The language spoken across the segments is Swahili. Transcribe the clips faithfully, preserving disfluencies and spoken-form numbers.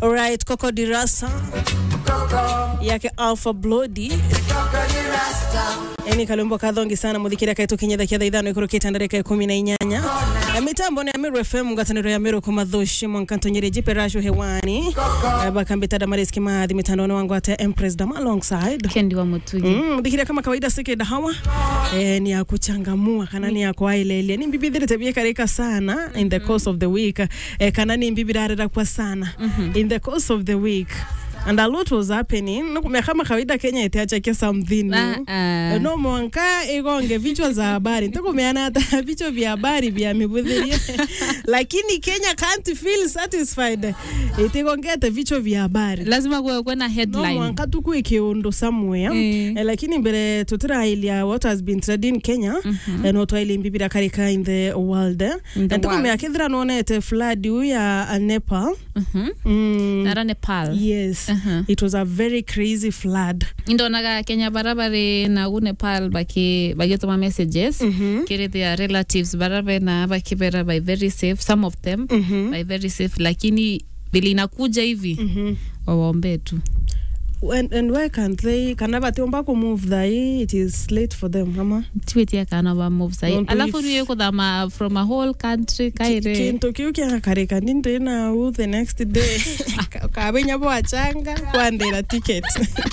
Alright, Coco di Rasta yake Alpha Bloody eni kalumbo kadhongi sana muthikira kaitu kinyetha kia idhano ikurukita ndareka kumi na inyanya na mitambo ni Amiru F M ngataniro ya Amiru kumadhushi mwankantonyere jipe rasho hewani bakambita damariski maadhi mitandoni wangu ate Empress Dama alongside Kendi wa Mutugi. Mm, muthikira kama kawaida sike dahawa eh, ni ya kuchangamua kana ni ya kwa ile ile ni mbibi dhiri tabia karika sana in the course of the week eh, kana ni mbibi dharira kwa sana mm-hmm. in the course of the week. And a lot was happening. Nukumia kama kawaida Kenya itiacha kia something new. Uh, no mwanka igonge vichwa za habari. Nitakumeana hata vichwa vya habari vya mibudhiria. Lakini Kenya can't feel satisfied. Itigongete vichwa vya habari. Lazima kuwe kuwe na headline. No mwanka tuku ikiondo somewhere. Mm. Eh, lakini mbele tutira ilia what has been trending in Kenya. Mm-hmm. And what ili mbibira karika in the world. Nitakumea kithira nuone ete flood ya Nepal. Mm-hmm. Mm. Nara Nepal. Yes. Uh-huh. It was a very crazy flood. Indonaga Kenya barabare na u Nepal baki bagitoma messages mm-hmm. kire their relatives barabare na bakibera by very safe, some of them mm-hmm. by very safe, lakini bili inakuja hivi mm-hmm. waombe tu. And, and why can't they kanaba tiomba ku move that it is late for them mama tweetia kanaba move sai alafu niyo ko dama from a whole country kaire kinto kiukia kareka ninde na u the next day kabenya bo achanga kwandira ticket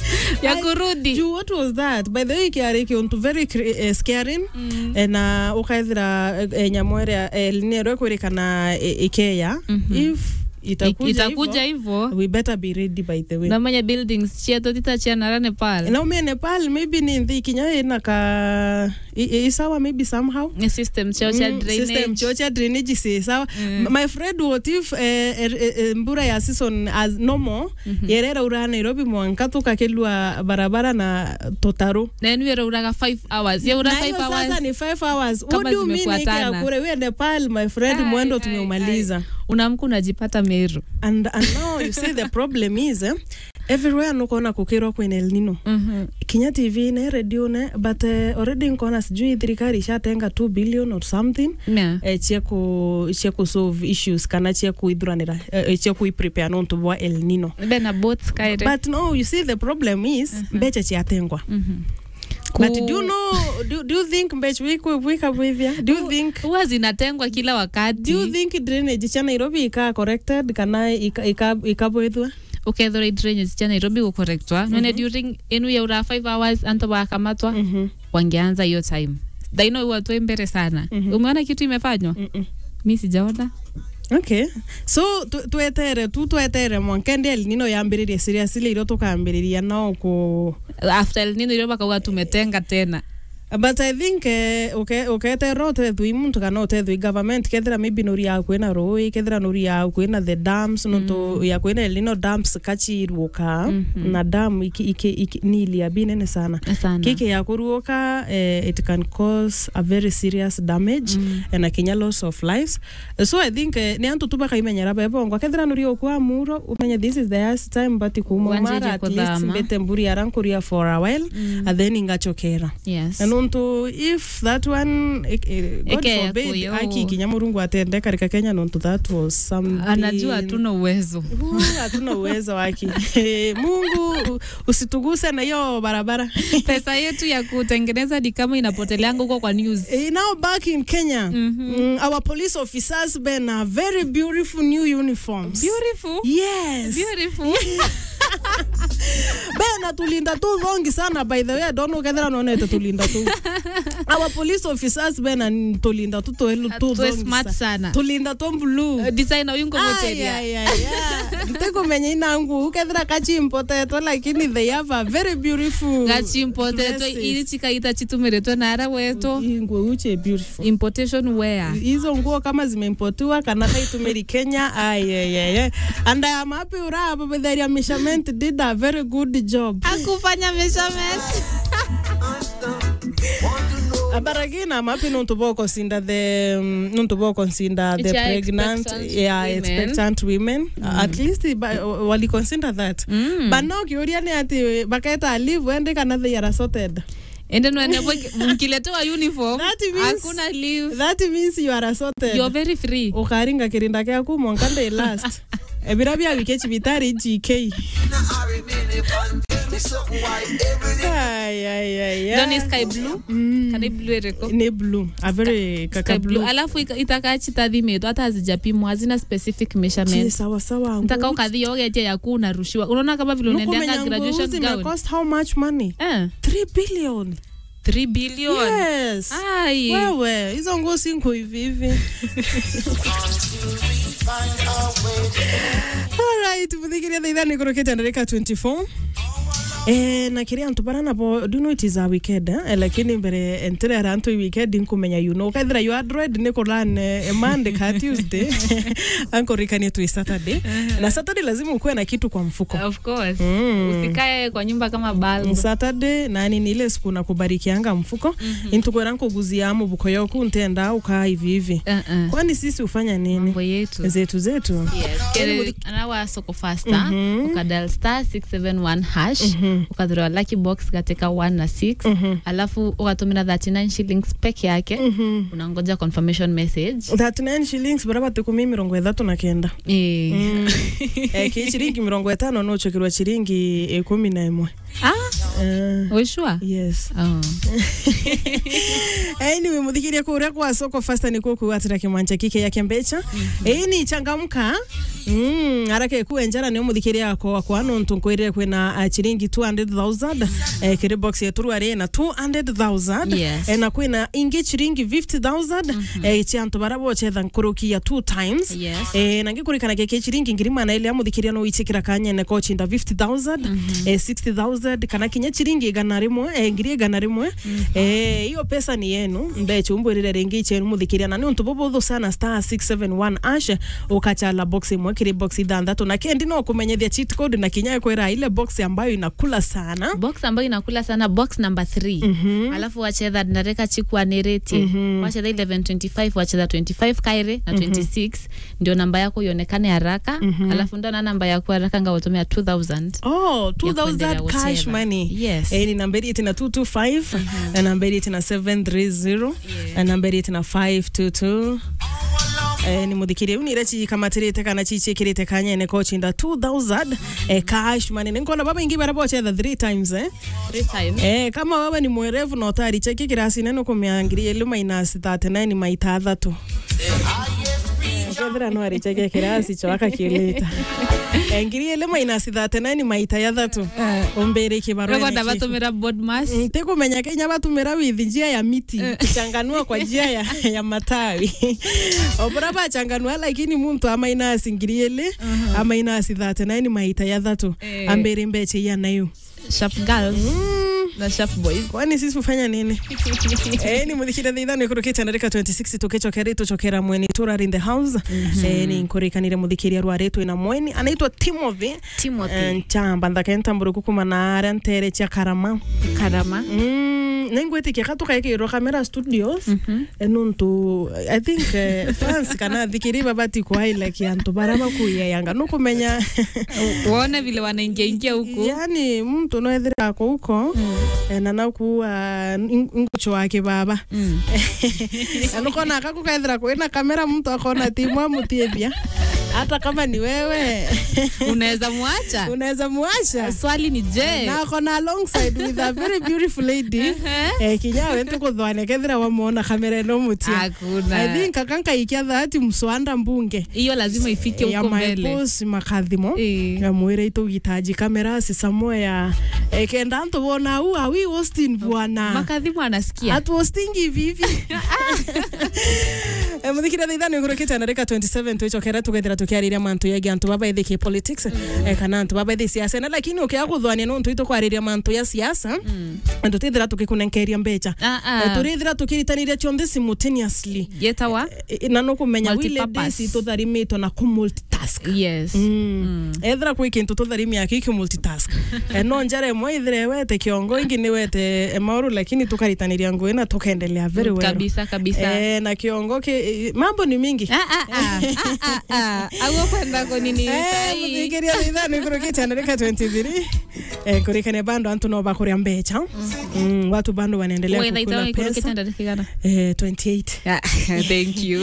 ya kurudi you what was that by the way kiareki on to very uh, scaring mm. and uh, ukaithira uh, nyamwere el nero kwirikana uh, ikeya mm-hmm. if itakuja itakuja hivyo we better be ready by the way na manya buildings cheto titachia na Nepal na ume Nepal maybe ni ndi kinya ina ka isawa maybe somehow a system cha mm, drainage system cha drainage si sawa mm. my friend what if uh, uh, uh, mbura ya season as normal mm-hmm. yerera ura Nairobi mwanka tukakelwa barabara na Totaro na niwera uraga five hours ya ura five hours sasa ni five hours what do you mean kia kure we Nepal my friend mwendo tumeumaliza unamku unajipata Meru and and now you see the problem is eh, everywhere nukona kukirwa kwa El Nino mm-hmm. Kenya T V ne radio ne but uh, already nkona sijui thirikari ishatenga two billion or something yeah. eh, chia ku chia ku solve issues kana chia ku idhuranira eh, chia ku prepare no to wa El Nino bena boats kaire but no you see the problem is mm-hmm. mbeche chia tengwa mm-hmm. But do you know do, do you think mbeche wiko wika wivya do you think huwa zinatengwa kila wakati do you think drainage cha Nairobi ika corrected kana ika ikabwethwa okay the drainage cha Nairobi go correctwa mm-hmm. none during enu ya ura five hours anto bakamatwa mm-hmm. wangeanza hiyo time daino watu embere sana mm-hmm. umeona kitu imefanywa mm-hmm. mimi sijaona. Okay. So tuetere tu tuetere mwankende El Nino yambiririe seriously iro tukambiriria no ku after El Nino iro bakawa tumetenga tena. But I think uh, okay okay te rote tu imuntu kana te tu government kethira maybe nori ya kwena roi kethira nori ya kwena the dams mm. no to ya kwena El Nino dams kachiruka mm-hmm. na dam iki, iki, iki nili ya binene sana. sana kike ya kuruka uh, it can cause a very serious damage mm. and a kinya loss of lives. So I think uh, ni antu tubaka imenyera bebo ngwa kethira nori okwa muro umenya this is the last time but kumumara at least betemburi arankuria for a while mm. and then ingachokera. Yes. And nonto if that one eh, eh, God Eke forbid aki kinyamurungu atende karika Kenya nonto that was something anajua hatuna uwezo hatuna uwezo waki Mungu usituguse na hiyo barabara pesa yetu ya kutengeneza ni kama inapotelea huko kwa news. Eh, now back in Kenya mm-hmm. mm, our police officers been a very beautiful new uniforms. Beautiful? Yes. Beautiful. Bena tulinda tu vongi sana by the way I don't know kethera none te tulinda tu our police officers bena tulinda tu to elu tu vongi smart sana tulinda tu blue uh, designer yungo moteria ay ay ay nteko menye inangu kethera kachi impoteto lakini they have a very beautiful kachi impoteto ili chikaita chitumeretwa na ara weto ingwe uche beautiful importation wear hizo nguo kama zimeimportiwa Canada itumeri Kenya ay ay ay and I am happy ura baba their measurement did a very good job akufanya measurement Abaragina mapi non to boko sinda the um, non to boko sinda the pregnant expectant yeah women. expectant women mm. uh, at least uh, wali consider that mm. but now kiuria ni ati bakaita leave wende kana they are sorted ende no ende mkiletewa uniform hakuna leave that means you are sorted you're very free ukaringa kirinda kyaku monkande last ebirabya bikechi bitari G K. Ay ay ay. Don't sky blue. Mm. Kana blue ereko. Ne blue. A very kaka blue. Alafu itakachi tadhimeto hata hazijapimwa, hazina specific measurement. Sawa sawa. Nataka ukadhio yote ya kuna rushiwa. Unaona kama vile unaendanga graduation gown. Cost how much money? Eh. three billion. three billion. Yes. Ai. Wewe, hizo nguo sinko hivi hivi. All right, mudhikiria dhaidhani kuroketa ndareka twenty-four. Eh na kiria ntubarana bo do you know it is a weekend eh lakini mbere entere ranto weekend nkumenya you know kadra you Android ne kolan eh, Monday ka Tuesday anko rikani tu Saturday na Saturday lazima ukuwe na kitu kwa mfuko of course mm. Usikae kwa nyumba kama bulb Saturday nani ni ile siku na kubarikianga mfuko mm -hmm. Intuko ranko guziamu buko yoku ntenda uka hivi hivi uh -uh. Kwani sisi ufanya nini mambo yetu zetu zetu yes kile anawa soko faster mm -hmm. Ukadal star six seven one hash mm -hmm. Ukadhura lucky box katika one na six mm -hmm. Alafu ukatumina thirty-nine shillings peke yake mm -hmm. Unangoja confirmation message thirty-nine shillings baraba tukumi mirongo ithatu na kenda eh mm. Eh ki shilingi mirongo itano no chokirwa shilingi kumi na imwe ah uh, we sure yes oh anyway mudhikiria kuria kwa soko faster ni kuku atira kimwanja kike ya Kembecha mm -hmm. Eh ni changamka mm arake kuenjara ni mudhikiria yako kwa no ntunkoire kwena uh, shilingi two hundred thousand eh kire box ya turu arena two hundred thousand yes. Eh na kwena inge shilingi fifty thousand mm -hmm. Eh chanto barabo chetha nkuruki ya two times yes. Eh nangikurikana keke shilingi ngirima na ile ya mudhikiria no ichikira kanya ne coach inda fifty thousand mm -hmm. Eh sixty thousand kana kinya shilingi gana rimwe eh ngiri gana rimwe mm -hmm. Eh hiyo pesa ni yenu mbeche umbwerire rengi chenu mudhikiria na ni untubobotho sana star six seven one ash ukachala box imwe kiri box ithandatu na kendi no kumenyethia cheat code na kinya kwera ile box ambayo inakula sana box ambayo inakula sana box number three mm -hmm. Alafu wacheza ndareka chikwa nereti mm -hmm. Wacheza eleven twenty-five wacheza twenty-five kaire na twenty-six mm -hmm. Ndio namba yako ionekane haraka mm -hmm. Alafu ndo na namba yako haraka ngawatumia two thousand oh two thousand cash money yes. Eh ni nambari yetu na two two five mm -hmm. Na nambari yetu na seven three zero yeah. Na nambari yetu na five two two Eh ni mudhikirie unirachi kama tirete kana chiche kirete kanya ne coach inda two thousand eh cash money ngona baba ingi barabo cheza three times eh three times eh kama baba ni mwerevu no tari cheki kirasi neno kumiangirie ile minus thirty-nine maita thatu Kadra no ari cheki kirasi chwaka kileta Engirie ile minus thirty-nine maita ya thatu ombere kibarua ni kiko batumira board mass nteko menya Kenya batumira with njia ya miti changanua kwa njia ya, ya matawi obraba changanua lakini muntu ama ina singirie ile ama ina thirty-nine maita ya thatu ambere mbeche ya nayo sharp girls na sharp boys kwani sisi ufanya nini eh ni mudhikira dhidhani kurukita ndarika twenty-six tokecho kereto chokera mweni tura in the house mm -hmm. Eh ni nkurikanire mudhikiria rwareto ina mweni anaitwa Timothy Timothy nchamba ndakenta mburuku kumana arantere cha Karama Karama mm nengwete ke katuka yake ro camera studios mm -hmm. Enuntu I think uh, fans kana dhikiri babati kwa ile kianto barama kuya yanga no kumenya uone vile wanaingia ingia huko yani mtu no edhira ako huko mm. Na na ku ngucho wake baba mm. Anukona akakuka edhira kwa na kamera mtu akona timu amutiebia hata kama ni wewe unaweza muacha unaweza muacha swali ni je na kona alongside with a very beautiful lady eh kinyawe ntuko dhwane kethira wamuona kamera no mutia hakuna I think akanka ikia dhati mswanda mbunge hiyo lazima ifike huko mbele ya boss makadhimo e. Ya mwere ito gitaji kamera si samoya eh kenda nto bona u awi Austin bwana makadhimo anasikia atu hosting hivi hivi eh mudhikira dhidhani kuroketa ndareka twenty-seven tuicho kera tukethira tukiariria mantu yage antu baba ithike politics mm. Eh kana antu baba ithike siasa na lakini ukiaguthwania no ntu itokwariria mantu ya siasa mm. Antu tithira tukikunenkeria mbecha ah, ah. Eh, turithira tukiritanire chonde simultaneously yetawa eh, na no kumenya wile desi tutharimito na ku multitask yes mm. Mm. Ethira kwikintu tutharimia kiki multitask eh, no njare mwe ithire wete kiongo ingi ni wete emauru lakini tukaritaniria ngwe na tukaendelea very well kabisa kabisa eh na kiongo ke mambo ni mingi ah ah ah ah ah ago kwenda kwa nini eh mudhikiria dhidhani kurokita ndarika twenty-three eh kurikane bando antu no bakuria mbecha mm, watu bando wanaendelea Wewe kukula itawa pesa kitenda dakika eh twenty-eight yeah, thank you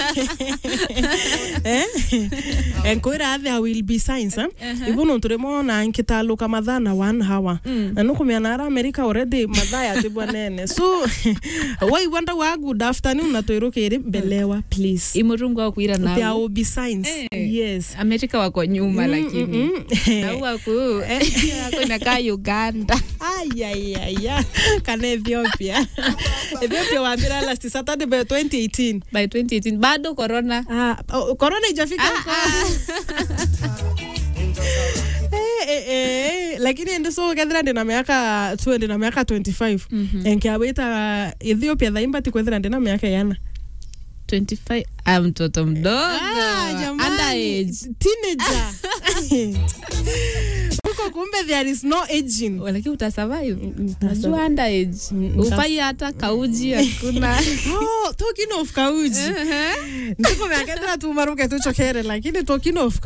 eh en kuira there will be signs eh ibuno turemona nkitaluka madhana one hour anukumya nara America already madhaya tibwanene so why wonder wa good afternoon na toirukire belewa please imurungu wa kuira na there will be signs eh, yes America wako nyuma mm, lakini mm, mm. na wako wako inakaa Uganda ay ay ay kana Ethiopia Ethiopia waambia last Saturday by twenty eighteen by twenty eighteen bado corona ah oh, corona ijafika huko eh eh eh lakini ndio so kadra ndina miaka twenty na miaka twenty-five enkiaweta Ethiopia dhaimba tikwethera ndina miaka yana twenty-five ah mtoto mdogo ah, underage teenager huko kumbe there is no aging lakini utasurvive unajua underage ufai hata kauji hakuna oh talking of kauji ndiko miaka tu maruke tu chokere lakini talking of